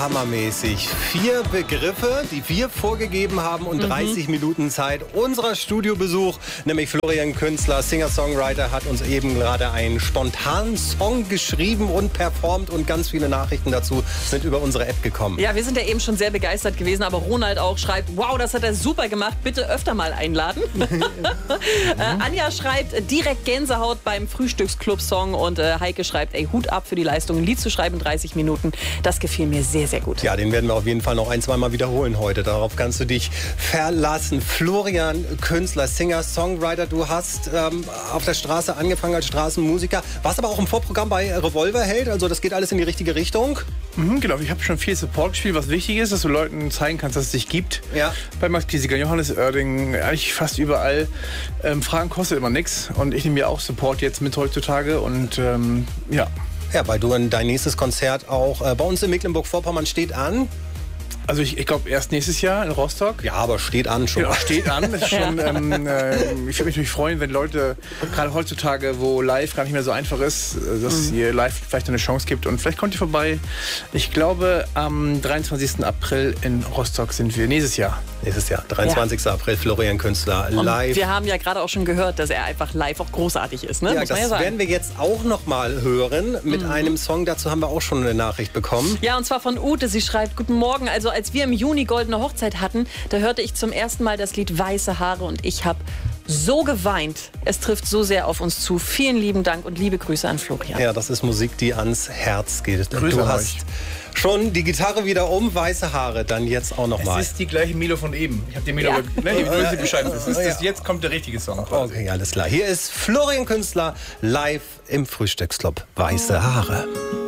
Hammermäßig. 4 Begriffe, die wir vorgegeben haben und 30 Minuten Zeit. Unser Studiobesuch, nämlich Florian Künstler, Singer-Songwriter, hat uns eben gerade einen spontanen Song geschrieben und performt und ganz viele Nachrichten dazu sind über unsere App gekommen. Ja, wir sind ja eben schon sehr begeistert gewesen, aber Ronald auch schreibt, wow, das hat er super gemacht, bitte öfter mal einladen. Anja schreibt, direkt Gänsehaut beim Frühstücksclub-Song und Heike schreibt, ey, Hut ab für die Leistung, ein Lied zu schreiben in 30 Minuten. Das gefiel mir sehr, sehr gut. Ja, den werden wir auf jeden Fall noch ein-, zweimal wiederholen heute. Darauf kannst du dich verlassen. Florian Künstler, Singer, Songwriter. Du hast auf der Straße angefangen als Straßenmusiker. Warst aber auch im Vorprogramm bei Revolverheld. Also das geht alles in die richtige Richtung. Genau, ich habe schon viel Support gespielt, was wichtig ist, dass du Leuten zeigen kannst, dass es dich gibt. Ja. Bei Max Giesinger, Johannes Oerding, eigentlich fast überall. Fragen kostet immer nichts. Und ich nehme mir auch Support jetzt mit heutzutage. Und ja. Ja, weil du dein nächstes Konzert auch bei uns in Mecklenburg-Vorpommern steht an. Also ich glaube erst nächstes Jahr in Rostock. Ja, aber steht an schon. Genau, steht an. Das ist schon, ich würde mich natürlich freuen, wenn Leute, gerade heutzutage, wo live gar nicht mehr so einfach ist, dass ihr live vielleicht eine Chance gibt. Und vielleicht kommt ihr vorbei. Ich glaube, am 23. April in Rostock sind wir nächstes Jahr. Nächstes Jahr, 23. April, Florian Künstler, live. Und wir haben ja gerade auch schon gehört, dass er einfach live auch großartig ist. Ne? Ja, Muss man das sagen. werden wir jetzt auch noch mal hören mit einem Song. Dazu haben wir auch schon eine Nachricht bekommen. Ja, und zwar von Ute. Sie schreibt, guten Morgen. Also als wir im Juni Goldene Hochzeit hatten, da hörte ich zum ersten Mal das Lied Weiße Haare und ich habe so geweint. Es trifft so sehr auf uns zu. Vielen lieben Dank und liebe Grüße an Florian. Ja, das ist Musik, die ans Herz geht. Grüße du an hast euch. schon die Gitarre wieder weiße Haare, dann jetzt auch noch mal. Es ist die gleiche Melo von eben. Ich habe die Melo, Ja. ihr wisst Bescheid. Jetzt kommt der richtige Song. Okay, alles klar. Hier ist Florian Künstler live im Frühstücksclub. Weiße Haare.